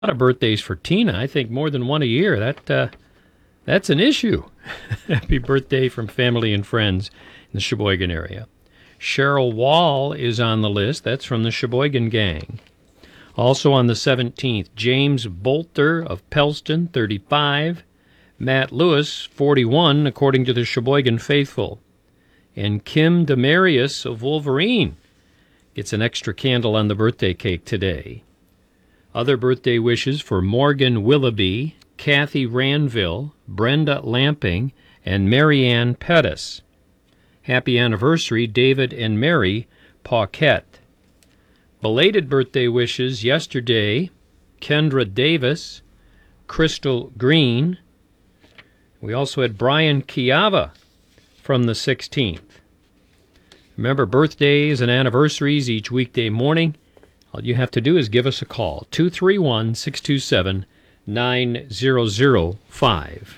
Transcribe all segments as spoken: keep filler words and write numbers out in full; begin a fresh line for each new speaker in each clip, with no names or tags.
A lot of birthdays for Tina. I think more than one a year. That uh, that's an issue. Happy birthday from family and friends in the Sheboygan area. Cheryl Wall is on the list. That's from the Sheboygan gang. Also on the seventeenth, James Bolter of Pelston, thirty-five. Matt Lewis, forty-one, according to the Sheboygan faithful. And Kim Demarius of Wolverine gets an extra candle on the birthday cake today. Other birthday wishes for Morgan Willoughby, Kathy Ranville, Brenda Lamping, and Marianne Pettis. Happy anniversary, David and Mary Paquette. Belated birthday wishes yesterday, Kendra Davis, Crystal Green. We also had Brian Chiava from the sixteenth. Remember, birthdays and anniversaries each weekday morning. All you have to do is give us a call, two three one, six two seven, nine zero zero five.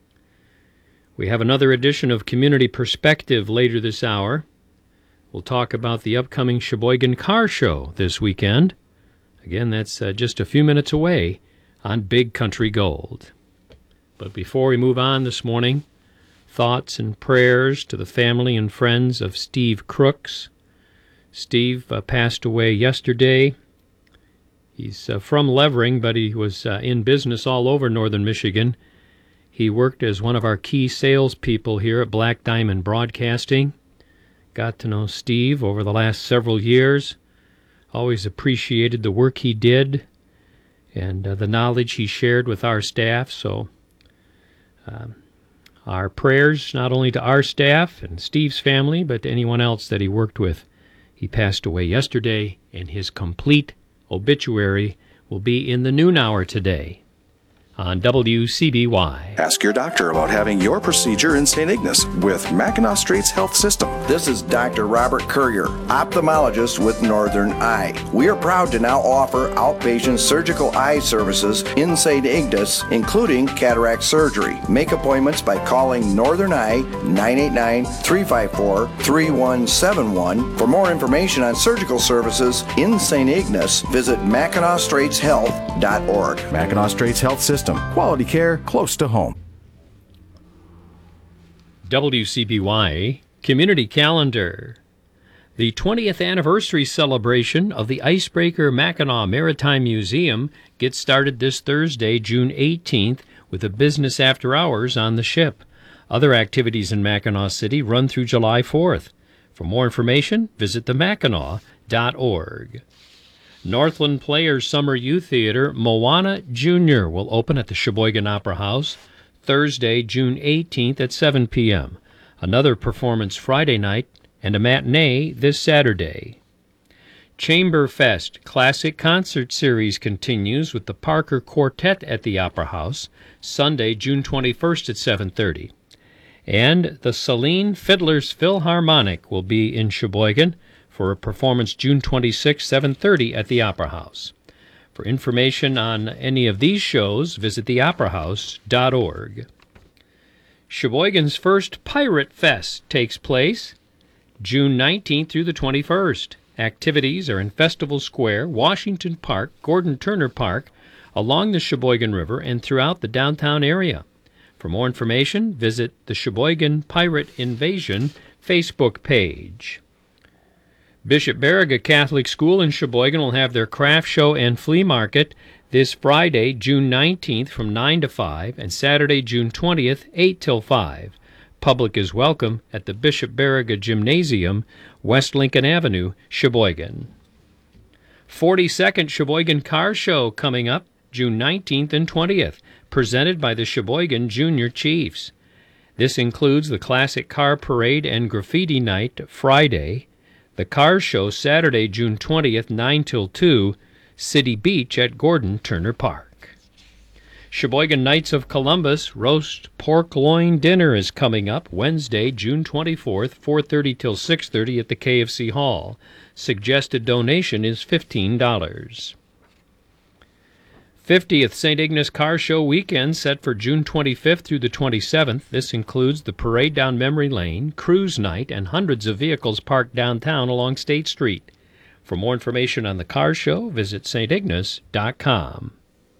We have another edition of Community Perspective later this hour. We'll talk about the upcoming Sheboygan Car Show this weekend. Again, that's uh, just a few minutes away on Big Country Gold. But before we move on this morning, thoughts and prayers to the family and friends of Steve Crooks. Steve uh, passed away yesterday. He's uh, from Levering, but he was uh, in business all over northern Michigan. He worked as one of our key salespeople here at Black Diamond Broadcasting. Got to know Steve over the last several years. Always appreciated the work he did and uh, the knowledge he shared with our staff. So um, our prayers not only to our staff and Steve's family, but to anyone else that he worked with. He passed away yesterday, and his complete obituary will be in the noon hour today on W C B Y.
Ask your doctor about having your procedure in Saint Ignace with Mackinac Straits Health System.
This is Doctor Robert Courier, ophthalmologist with Northern Eye. We are proud to now offer outpatient surgical eye services in Saint Ignace, including cataract surgery. Make appointments by calling Northern Eye nine eight nine, three five four, three one seven one. For more information on surgical services in Saint Ignace, visit Mackinac Straits Health dot org.
Mackinac Straits Health System. Quality care close to home.
W C B Y Community Calendar. The twentieth anniversary celebration of the Icebreaker Mackinac Maritime Museum gets started this Thursday, June eighteenth, with a business after hours on the ship. Other activities in Mackinac City run through July fourth. For more information, visit the mackinac dot org. Northland Players Summer Youth Theater Moana Junior will open at the Sheboygan Opera House Thursday, June eighteenth at seven p.m. Another performance Friday night and a matinee this Saturday. Chamber Fest Classic Concert Series continues with the Parker Quartet at the Opera House Sunday, June twenty-first at seven thirty. And the Saline Fiddlers Philharmonic will be in Sheboygan for a performance June twenty-sixth, seven thirty at the Opera House. For information on any of these shows, visit the opera house dot org. Sheboygan's first Pirate Fest takes place June nineteenth through the twenty-first. Activities are in Festival Square, Washington Park, Gordon Turner Park, along the Sheboygan River, and throughout the downtown area. For more information, visit the Sheboygan Pirate Invasion Facebook page. Bishop Baraga Catholic School in Sheboygan will have their craft show and flea market this Friday, June nineteenth from nine to five, and Saturday, June twentieth, eight till five. Public is welcome at the Bishop Baraga Gymnasium, West Lincoln Avenue, Sheboygan. forty-second Sheboygan Car Show coming up June nineteenth and twentieth, presented by the Sheboygan Junior Chiefs. This includes the Classic Car Parade and Graffiti Night Friday, the Car Show Saturday, June twentieth, nine till two, City Beach at Gordon Turner Park. Sheboygan Knights of Columbus Roast Pork Loin Dinner is coming up Wednesday, June twenty-fourth, four thirty till six thirty at the K F C Hall. Suggested donation is fifteen dollars. fiftieth Saint Ignace Car Show weekend set for June twenty-fifth through the twenty-seventh. This includes the parade down Memory Lane, cruise night, and hundreds of vehicles parked downtown along State Street. For more information on the car show, visit st ignace dot com.